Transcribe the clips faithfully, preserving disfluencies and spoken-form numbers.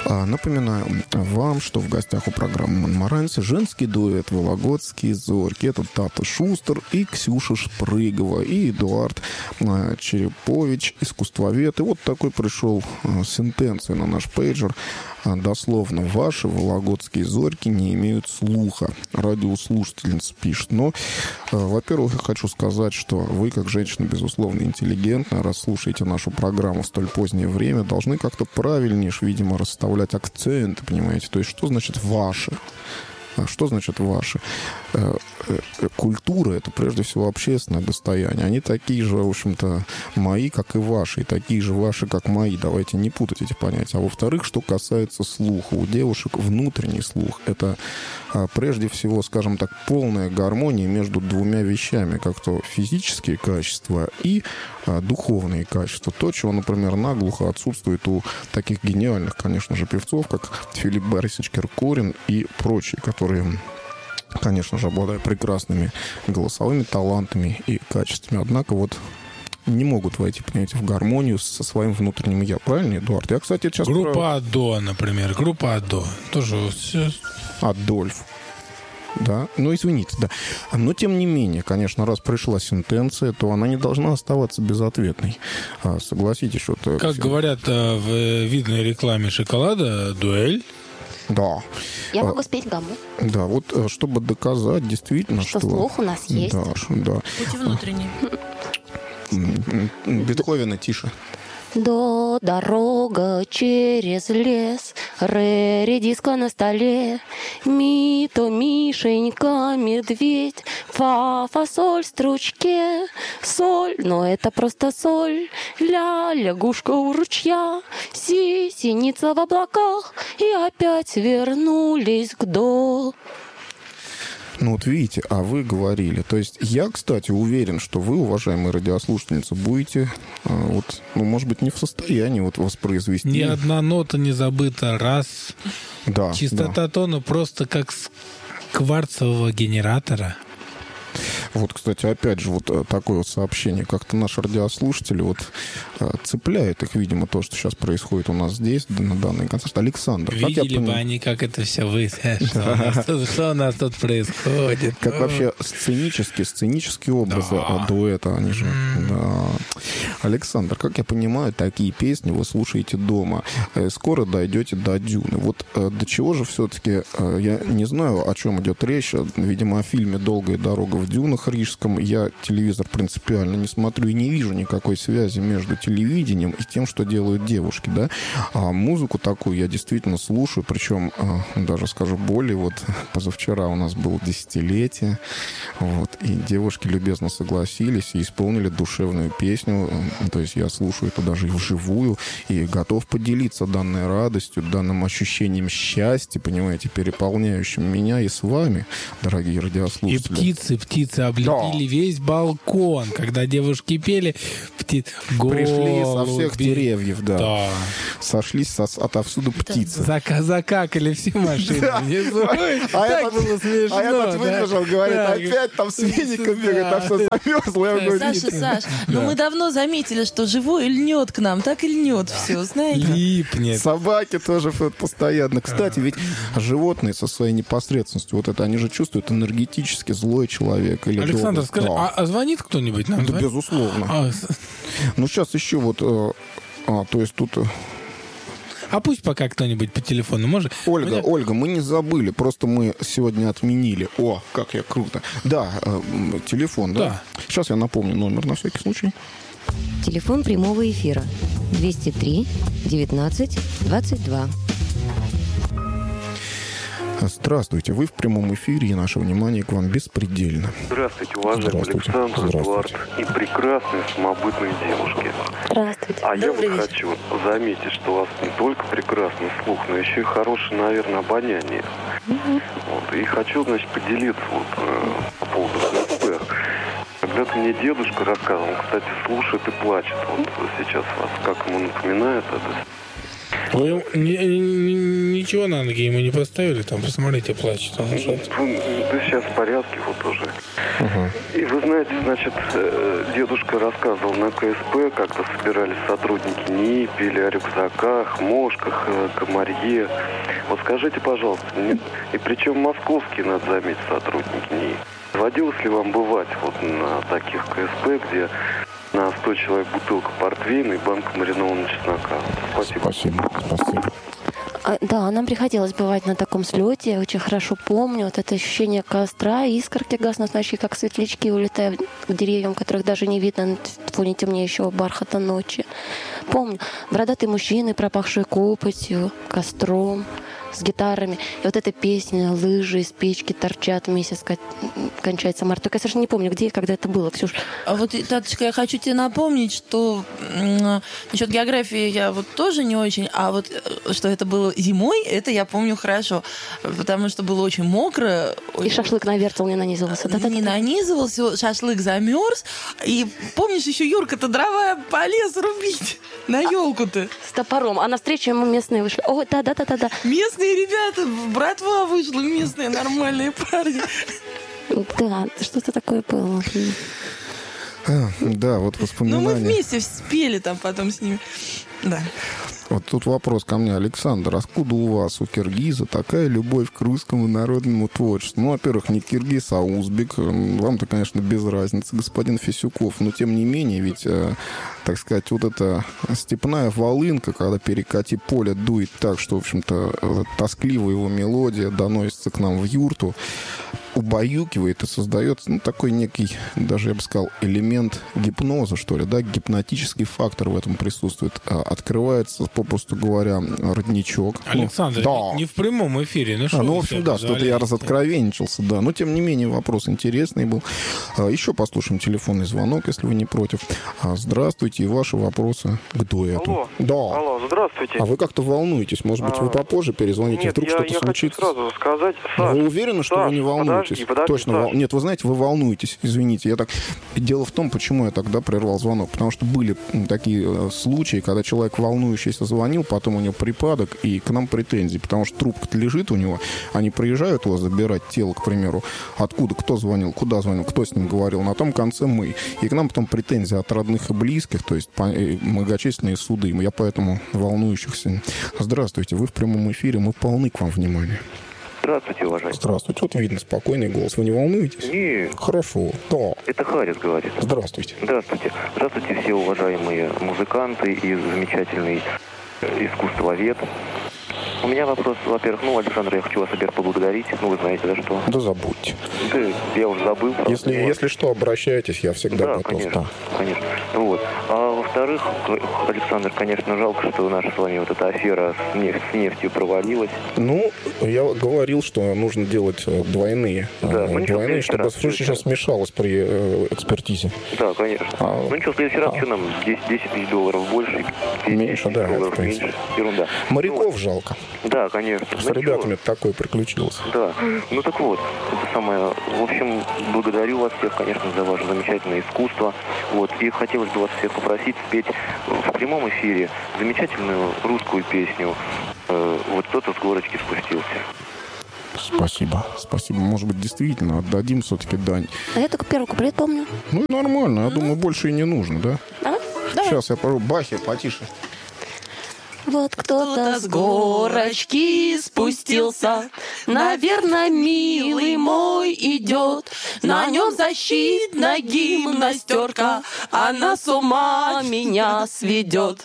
Напоминаю вам, что в гостях у программы «Монмаранси» женский дуэт «Вологодские зорьки». Это Тата Шустер и Ксюша Шпрыгова, и Эдуард Черепович, искусствовед. И вот такой пришел сентенция на наш пейджер. Дословно: ваши вологодские зорьки не имеют слуха. Радиослушательница пишет. Но, во-первых, я хочу сказать, что вы, как женщина, безусловно, интеллигентная, раз слушаете нашу программу в столь позднее время, должны как-то правильнее, видимо, расставлять акценты, понимаете? То есть, что значит «ваши»? Что значит «ваши»? Культура — это прежде всего общественное достояние. Они такие же, в общем-то, мои, как и ваши, и такие же ваши, как мои. Давайте не путать эти понятия. А во-вторых, что касается слуха. У девушек внутренний слух — это прежде всего, скажем так, полная гармония между двумя вещами, как то физические качества и духовные качества. То, чего, например, наглухо отсутствует у таких гениальных, конечно же, певцов, как Филипп Борисович Киркорин и прочие, которые, конечно же, обладают прекрасными голосовыми талантами и качествами. Однако вот не могут войти, понимаете, в гармонию со своим внутренним «я». Правильно, Эдуард? Я, кстати, сейчас... Группа про... АДО, например. Группа АДО. Тоже... Адольф. Да, ну извините, да. Но тем не менее, конечно, раз пришла сентенция, то она не должна оставаться безответной. А, согласитесь, что это... Как говорят в видной рекламе шоколада, дуэль. Да. Я могу спеть гамму. Да, вот чтобы доказать действительно, что... Что слух у нас есть. Да, да. Пути внутренние. Бетховена тише. До дорога через лес, ре, редиска на столе, ми, то Мишенька, медведь, фа, фасоль, стручке, соль, но это просто соль, ля, лягушка у ручья, си, синица в облаках, и опять вернулись к до. Ну вот видите, а вы говорили. То есть я, кстати, уверен, что вы, уважаемые радиослушательницы, будете, вот, ну, может быть, не в состоянии вот воспроизвести... Ни одна нота не забыта, раз. Да, Чистота да. тона просто как с кварцевого генератора. Вот, кстати, опять же, вот такое вот сообщение. Как-то наши радиослушатели вот цепляют их, видимо, то, что сейчас происходит у нас здесь, на данный концерт. Александр, видели как я бы пони... они, как это все вы... Что у нас тут, что у нас тут происходит? Как вообще сценические, сценические образы Да. дуэта, они же... Да. Александр, как я понимаю, такие песни вы слушаете дома. Скоро дойдете до Дюны. Вот до чего же все-таки... Я не знаю, о чем идет речь. Видимо, о фильме «Долгая дорога в дюнах» рижском. Я телевизор принципиально не смотрю и не вижу никакой связи между телевидением и тем, что делают девушки, да. А музыку такую я действительно слушаю, причем даже скажу более, вот позавчера у нас было десятилетие, вот, и девушки любезно согласились и исполнили душевную песню, то есть я слушаю это даже и вживую, и готов поделиться данной радостью, данным ощущением счастья, понимаете, переполняющим меня и с вами, дорогие И радиослушатели. птицы, птицы облепили да. весь балкон, когда девушки пели, пти... Пришли со всех голуби. деревьев, да. Да. Сошлись со, отовсюду птицы. Зака- закакали все машины. внизу. А Так этот- было смешно. А этот да. выбежал, говорит, Да. опять там с веником Да. бегает, там все замерзло. Я говорю, Саша, Саш, ну Да. мы давно заметили, что живой льнет к нам, так и льнет все, знаете? Липнет. собаки тоже вот постоянно. Кстати, ведь животные со своей непосредственностью, вот это, они же чувствуют энергетически злой человек. Или Александр, добрый. скажи, Да. а, а звонит кто-нибудь нам? Да, Звонит? безусловно. А, с- Ну, сейчас еще вот... э, А, то есть тут... э, а пусть пока кто-нибудь по телефону может. Ольга, Мне- Ольга, мы не забыли, просто мы сегодня отменили. О, как я круто. Да, э, м, телефон, да? Да. Сейчас я напомню номер на всякий случай. Телефон прямого эфира двести три девятнадцать двадцать два. Здравствуйте, вы в прямом эфире, и наше внимание к вам беспредельно. Здравствуйте, уважаемый Здравствуйте. Александр, Эдуард Здравствуйте. и прекрасные самобытные девушки. Здравствуйте. А я Добрый вот вечер. хочу заметить, что у вас не только прекрасный слух, но еще и хорошее, наверное, обоняние. Вот, и хочу, значит, поделиться вот, э, по поводу ХСП. Когда-то мне дедушка рассказывал, он, кстати, слушает и плачет. Вот сейчас вас, как ему напоминает это. Вы ни- ни- ничего на ноги ему не поставили? Там, посмотрите, плачет. Он уже... Да сейчас в порядке вот уже. Ага. И вы знаете, значит, э, дедушка рассказывал на КСП, как-то собирались сотрудники НИИ, пели о рюкзаках, мошках, э, комарье. Вот скажите, пожалуйста, не- и причем московские, надо заметить, сотрудники НИИ. Доводилось ли вам бывать вот на таких КСП, где на сто человек бутылка портвейна и банка маринованного чеснока? Спасибо. Спасибо, спасибо. А, Да, нам приходилось бывать на таком слете. Я очень хорошо помню вот это ощущение костра, искорки гаснут, как светлячки улетают к деревьям, которых даже не видно на фоне темнеющего бархата ночи. Помню, бородатые мужчины, пропахшие копотью, костром, с гитарами. И вот эта песня «Лыжи из печки торчат, месяц ко- кончается март». Только я совершенно не помню, где и когда это было, Ксюш. А вот, Таточка, я хочу тебе напомнить, что м, насчет географии я вот тоже не очень, а вот э, что это было зимой, это я помню хорошо, потому что было очень мокро. И шашлык на вертел не нанизывался. Да-да-да. Не нанизывался, шашлык замерз. И помнишь, еще Юрка-то дрова полез рубить на елку-то. С топором. А навстречу ему местные вышли. О, да-да-да-да. Местные ребята, братва вышла, местные нормальные парни. Да, что-то такое было. А, да, вот Ну, мы воспоминания. вместе спели там потом с ними. Да. Вот тут вопрос ко мне, Александр. Откуда у вас, у киргиза, такая любовь к русскому народному творчеству? Ну, во-первых, не киргиз, а узбек. Вам-то, конечно, без разницы, господин Фисюков. Но, тем не менее, ведь, э, так сказать, вот эта степная волынка, когда «Перекати поле» дует так, что, в общем-то, э, тоскливая его мелодия доносится к нам в юрту, убаюкивает и создает, ну, такой некий, даже я бы сказал, элемент гипноза, что ли, да, гипнотический фактор в этом присутствует. А, Открывается, попросту говоря, родничок. Александр, Ну, да. не в прямом эфире. Ну, что А, ну, вы в общем, себе да, что-то я позволяете? разоткровенничался, да. Но, тем не менее, вопрос интересный был. А, Еще послушаем телефонный звонок, если вы не против. А, Здравствуйте, и ваши вопросы к дуэту. Алло. Да. Алло, здравствуйте. А вы как-то волнуетесь? Может быть, вы А, попозже перезвоните, Нет, вдруг я, что-то я хочу случится? сразу сказать. Но Саш, вы уверены, что Саш, вы не волнуетесь? Подожди, подожди, Точно. Саш. вол- Нет, вы знаете, вы волнуетесь. Извините, я так... Дело в том, почему я тогда прервал звонок. Потому что были м, такие э, случаи, когда человек волнующийся звонил, потом у него припадок, и к нам претензии. Потому что трубка-то лежит у него. Они приезжают его забирать тело, к примеру. Откуда, кто звонил, куда звонил, кто с ним говорил. На том конце мы. И к нам потом претензии от родных и близких, то есть по- э, многочисленные суды. Я поэтому волнующихся. Здравствуйте, вы в прямом эфире, мы полны к вам внимания. Здравствуйте, уважаемый. Здравствуйте. Вот видно спокойный голос. Вы не волнуетесь? Нет, Хорошо. Да. это Харис говорит. Здравствуйте. Здравствуйте. Здравствуйте, все уважаемые музыканты и замечательный э, искусствовед. У меня вопрос, во-первых, ну, Александр, я хочу вас, во-первых, поблагодарить. Ну, вы знаете, за что. Да забудьте. Да, я уже забыл. правда. Если, Вот. если что, обращайтесь, я всегда Да, готов. конечно, Да. конечно. Вот. А во-вторых, Александр, конечно, жалко, что наша с вами вот эта афера с, нефть, с нефтью провалилась. Ну, я говорил, что нужно делать э, двойные. Да, э, ну ничего, в двойные, следующий чтобы раз, в следующий сейчас смешалось при э, экспертизе. Да, конечно. А, ну ничего, в следующий раз, а. что нам, десять, десять тысяч долларов больше, десять Меньше, тысяч да, долларов в принципе. меньше, ерунда. Моряков жалко. Ну, да, конечно. С Ну, ребятами такое приключилось. Да, ну так вот, это самое, в общем, благодарю вас всех, конечно, за ваше замечательное искусство, вот, и хотелось бы вас всех попросить спеть в прямом эфире замечательную русскую песню э, «Вот кто-то с горочки спустился». Спасибо. Спасибо. Может быть, действительно отдадим все-таки дань. А я только первый куплет помню. Ну, и нормально. Я думаю, больше и не нужно, да? Давай. Сейчас я пору. Бахи, потише. Вот кто-то Кто-то с с горочки спустился, наверное, милый мой идет. На нем защитная гимнастерка, она с ума меня сведет.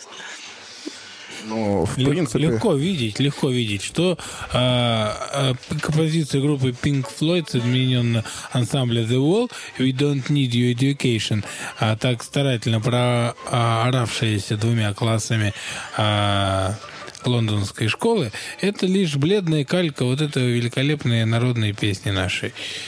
Ну, в Лег- принципе... Легко видеть, легко видеть, что э, э, композиция группы Pink Floyd, соединенная ансамбля The Wall, We Don't Need Your Education, а так старательно прооравшаяся двумя классами э, лондонской школы, это лишь бледная калька вот этой великолепной народной песни нашей.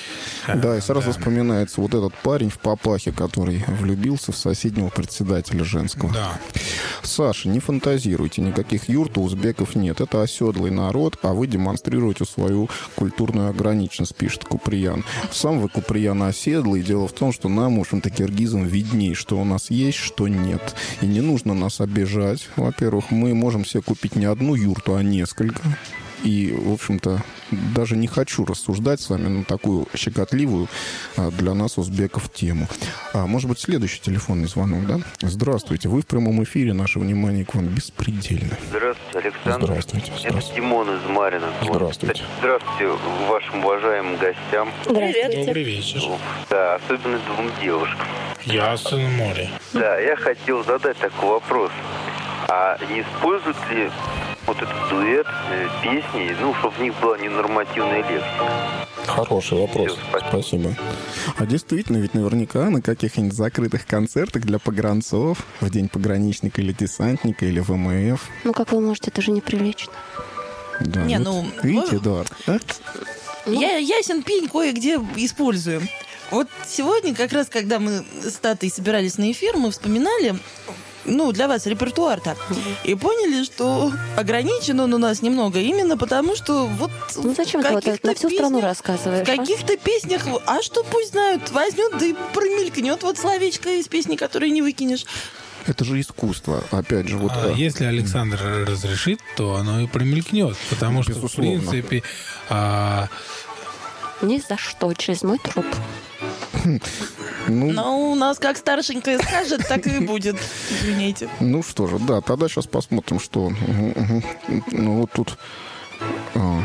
Да, и сразу Да. вспоминается вот этот парень в папахе, который влюбился в соседнего председателя женского. Да. Саша, не фантазируйте, никаких юрт у узбеков нет. Это оседлый народ, а вы демонстрируете свою культурную ограниченность, пишет Куприян. Сам вы, Куприян, оседлый. Дело в том, что нам, в общем-то, киргизам видней, что у нас есть, что нет. И не нужно нас обижать. Во-первых, мы можем себе купить не одну юрту, а несколько. И, в общем-то, даже не хочу рассуждать с вами на такую щекотливую а, для нас, узбеков, тему. А, может быть, следующий телефонный звонок, да? Здравствуйте, вы в прямом эфире, наше внимание к вам беспредельно. Здравствуйте, Александр. Здравствуйте. Это Димон из Марина. Здравствуйте. Здравствуйте вашим уважаемым гостям. Здравствуйте. Добрый вечер. Да, особенно двум девушкам. Ясно море. Да, я хотел задать такой вопрос. А не используют ли вот этот дуэт, э, песни, ну, чтобы в них была ненормативная лексика? Хороший вопрос. Всё, Спасибо. А действительно, ведь наверняка на каких-нибудь закрытых концертах для погранцов в День пограничника или десантника или ВМФ. Ну, как вы можете, это же неприлично. Да, Не, вот ну, видите, вы- Эдуард, да? Я, ясен пень кое-где используем. Вот сегодня, как раз, когда мы с Татой собирались на эфир, мы вспоминали, ну, для вас репертуар-то, и поняли, что ограничен он у нас немного именно потому, что вот Ну, зачем в ты вот это каких-то на всю страну песнях- рассказываешь? В а? каких-то песнях, а что пусть знают, возьмет, да и промелькнет вот словечко из песни, которую не выкинешь. Это же искусство. Опять же, вот... А э, если Александр разрешит, то оно и промелькнет. Потому что, Безусловно. в принципе, а, Ни за что, через мой труп. ну, Но у нас как старшенькая скажет, так и будет. Извините. Ну что же, да, тогда сейчас посмотрим, что... Мгм, мгм. Ну вот тут... а,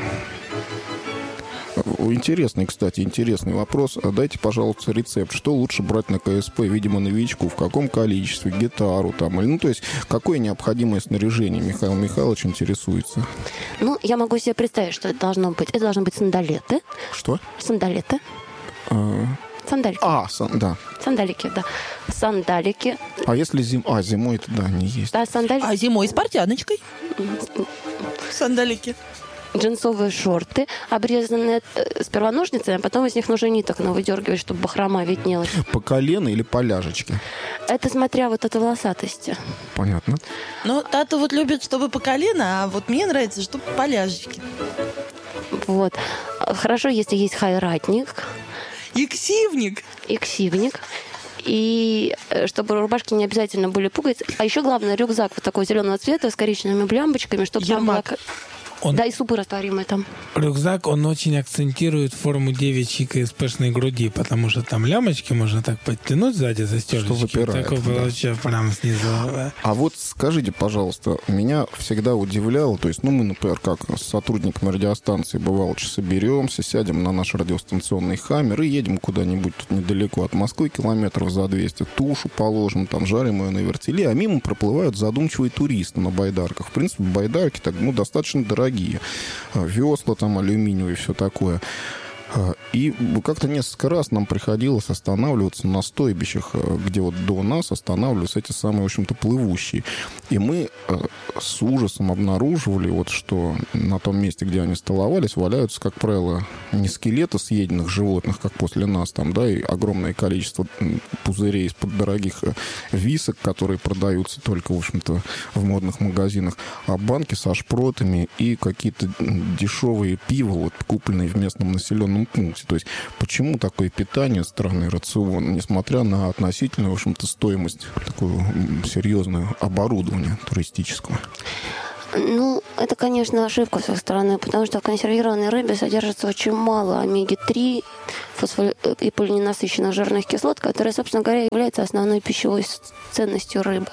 Интересный, кстати, интересный вопрос. А дайте, пожалуйста, рецепт. Что лучше брать на КСП, видимо, новичку? В каком количестве? Гитару там? Или, ну, то есть, какое необходимое снаряжение? Михаил Михайлович интересуется. Ну, я могу себе представить, что это должно быть. Это должны быть сандалеты. Что? Сандалеты. А, Сандалики. а, сан- да. Сандалики, да. Сандалики. А если зим... А, зимой это, да, не есть. Да, сандалики. А зимой с портяночкой. Сандалики. Джинсовые шорты, обрезанные э, сперва ножницами, а потом из них нужно ниток выдергивать, чтобы бахрома виднелась. По колено или по ляжечке? Это смотря вот от волосатости. Понятно. Ну, Тата вот любит, чтобы по колено, а вот мне нравится, чтобы по ляжечке. Вот. Хорошо, если есть хайратник И ксивник. и ксивник. И э, чтобы рубашки не обязательно были пуговицы. А еще главное, рюкзак вот такого зеленого цвета с коричневыми блямбочками, чтобы там была... Ермак. Он- Да, и супы растворимые там. рюкзак, он очень акцентирует форму девичьей КСПшной груди, потому что там лямочки можно так подтянуть сзади застежечки. выпирает, Такое да. получается прям снизу. А вот скажите, пожалуйста, меня всегда удивляло, то есть, ну, мы, например, как с сотрудниками радиостанции, бывало, соберемся, сядем на наш радиостанционный хаммер и едем куда-нибудь тут недалеко от Москвы, километров за двести, тушу положим, там, жарим ее на вертеле, а мимо проплывают задумчивые туристы на байдарках. В принципе, байдарки так, ну, достаточно дорогие. Весла там алюминиевые, все такое. И как-то несколько раз нам приходилось останавливаться на стойбищах, где вот до нас останавливаются эти самые, в общем-то, плывущие. И мы с ужасом обнаруживали, вот, что на том месте, где они столовались, валяются, как правило, не скелеты съеденных животных, как после нас, там, да, и огромное количество пузырей из-под дорогих висок, которые продаются только, в общем-то, в модных магазинах, а банки со шпротами и какие-то дешевые пиво, вот, купленные в местном населенном пункте. То есть почему такое питание, странный рацион, несмотря на относительную, в общем-то, стоимость такого серьезного оборудования туристического? Ну, это, конечно, ошибка с их стороны, потому что в консервированной рыбе содержится очень мало омеги три фосфо- и полиненасыщенных жирных кислот, которые, собственно говоря, являются основной пищевой ценностью рыбы.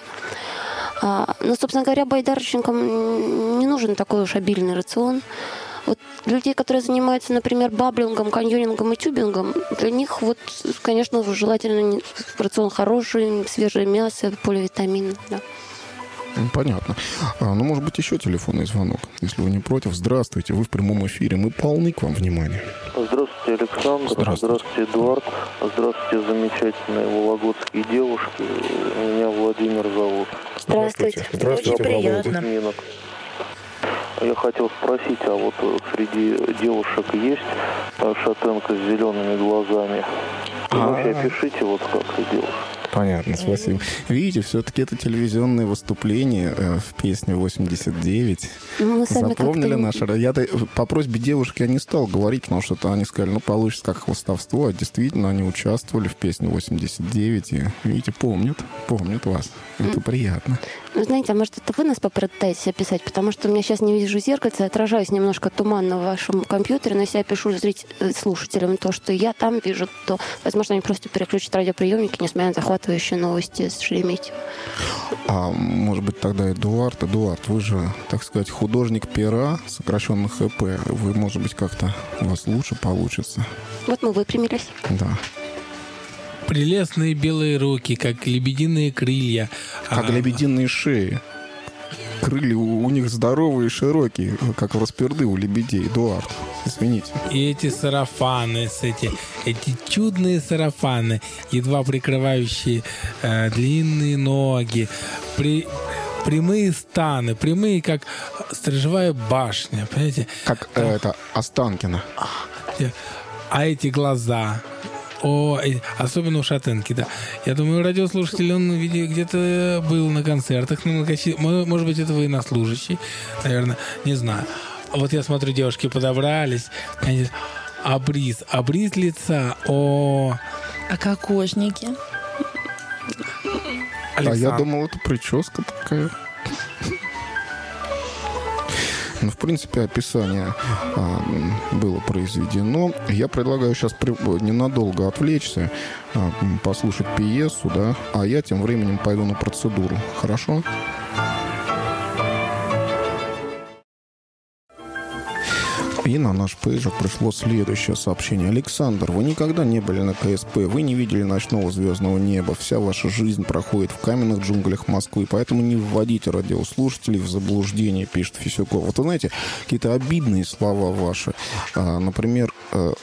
А, ну, собственно говоря, байдарочникам не нужен такой уж обильный рацион. Вот людей, которые занимаются, например, баблингом, каньонингом и тюбингом, для них, вот, конечно, желательно рацион хороший, свежее мясо, поливитамины, да. Понятно. А, ну, может быть, еще телефонный звонок, если вы не против. Здравствуйте, вы в прямом эфире. Мы полны к вам внимания. Здравствуйте, Александр. Здравствуйте. Здравствуйте, Эдуард. Здравствуйте, замечательные вологодские девушки. Меня Владимир зовут. Здравствуйте. Здравствуйте, Очень приятно. Минок. Я хотел спросить, а вот среди девушек есть шатенка с зелеными глазами? И вообще опишите, вот как это девушка. Понятно, спасибо. Видите, все-таки это телевизионное выступление э, в песне восемьдесят девять. Мы сами Запомнили как-то... наши... Я по просьбе девушки я не стал говорить, потому что они сказали, ну, получится как хвостовство. А действительно, они участвовали в песне восемьдесят девять. И, видите, помнят, помнят вас. Это приятно. Ну, знаете, а может, это вы нас попытаетесь описать? Потому что у меня сейчас не вижу зеркальца, отражаюсь немножко туманно в вашем компьютере, но если я пишу зритель, слушателям то, что я там вижу, то, возможно, они просто переключат радиоприемники, несмотря на захватывающие новости с Шереметьево. А может быть, тогда Эдуард? Эдуард, вы же, так сказать, художник пера, сокращенно ха пэ. Вы, может быть, как-то у вас лучше получится. Вот мы выпрямились. Да. Прелестные белые руки, как лебединые крылья. Как а, лебединые шеи. Крылья у, у них здоровые и широкие, как расперды у лебедей. Эдуард, извините. И эти сарафаны, с эти, эти чудные сарафаны, едва прикрывающие э, длинные ноги, при, прямые станы, прямые, как сторожевая башня, понимаете? Как э, это Останкино. А эти глаза... О, особенно у шатенки, да. Я думаю, радиослушатель, он где-то был на концертах, на многочи... может быть, это военнослужащий, наверное, не знаю. Вот я смотрю, девушки подобрались, они... обриз, обриз лица, о... А кокошники? А я думал, это прическа такая. Ну, в принципе, описание а, было произведено. Я предлагаю сейчас при, ненадолго отвлечься, а, послушать пьесу, да, а я тем временем пойду на процедуру. Хорошо? И на наш пейджер пришло следующее сообщение. Александр, вы никогда не были на ка эс пэ, вы не видели ночного звездного неба, вся ваша жизнь проходит в каменных джунглях Москвы, поэтому не вводите радиослушателей в заблуждение, пишет Фисюков. Вот вы знаете, какие-то обидные слова ваши. А, например, а,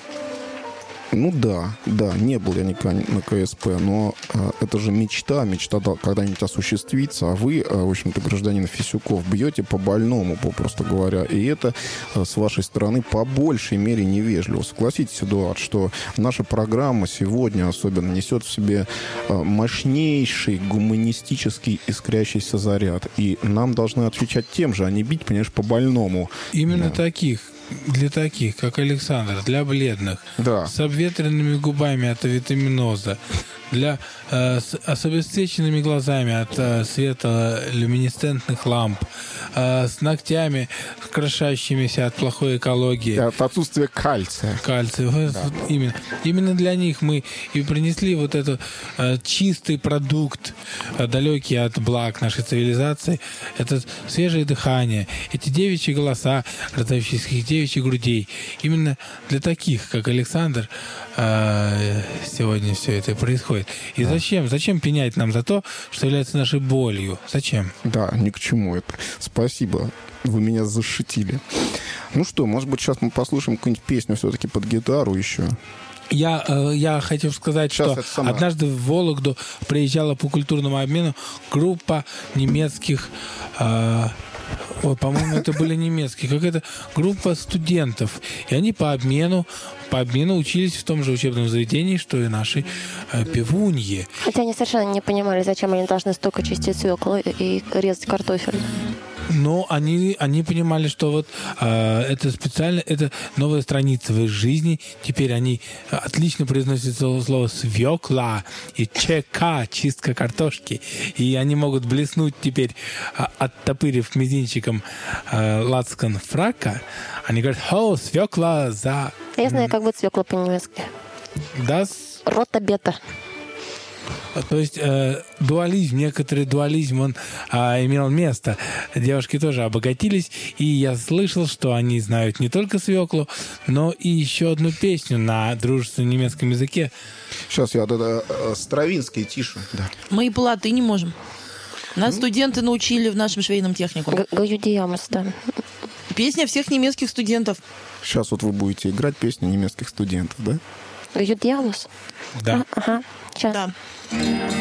ну да, да, не был я никогда на ка эс пэ, но а, это же мечта, мечта когда-нибудь осуществится, а вы, а, в общем-то, гражданин Фисюков, бьете по больному, попросту говоря, и это а, с вашей стороны по большей мере невежливо. Согласитесь, Эдуард, что наша программа сегодня особенно несет в себе а, мощнейший гуманистический искрящийся заряд, и нам должны отвечать тем же, а не бить, понимаешь, по больному. Именно да. таких. Для таких, как Александр, для бледных, да. с обветренными губами от витаминоза, для э, с, с обесцвеченными глазами от э, света люминесцентных ламп, э, с ногтями, крошащимися от плохой экологии. И от отсутствия кальция. Кальция. Вот, да. вот именно. Именно для них мы и принесли вот этот э, чистый продукт, э, далекий от благ нашей цивилизации, это свежее дыхание, эти девичьи голоса, раздающиеся из девичьих грудей. Именно для таких, как Александр, э, сегодня все это происходит. И да. зачем? Зачем пенять нам за то, что является нашей болью? Зачем? Да, ни к чему это. Спасибо. Вы меня защитили. Ну что, может быть, сейчас мы послушаем какую-нибудь песню все-таки под гитару еще? Я, э, я хотел сказать, сейчас что сама... однажды в Вологду приезжала по культурному обмену группа немецких... Э, Ой, по-моему, это были немецкие. Какая-то группа студентов. И они по обмену, по обмену учились в том же учебном заведении, что и наши э, певуньи. Хотя они совершенно не понимали, зачем они должны столько чистить свеклу и резать картофель. Но они, они понимали, что вот э, это специально, это новая страница в их жизни. Теперь они отлично произносят слово, слово «свекла» и «чека» — чистка картошки. И они могут блеснуть теперь, э, оттопырив мизинчиком э, лацкан фрака. Они говорят «О, свекла за...» Я знаю, как будет свекла по-немецки. Das... Рота бета. То есть э, дуализм, некоторый дуализм, он э, имел место. Девушки тоже обогатились, и я слышал, что они знают не только свеклу, но и еще одну песню на дружественном немецком языке. Сейчас я это э, Стравинский тише. Да. Мы и по латыни можем. Нас ну? студенты научили в нашем швейном техникуме. Гаюдиамас, да. Песня всех немецких студентов. Сейчас вот вы будете играть песню немецких студентов, да? Гаюдиамас? Да. А, ага, сейчас. Да.